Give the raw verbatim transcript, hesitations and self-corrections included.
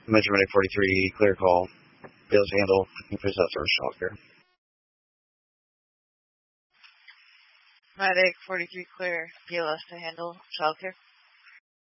Metro Medic forty-three, clear call. Be able to handle push out for shelter. Medic forty-three, clear. B L S to handle childcare.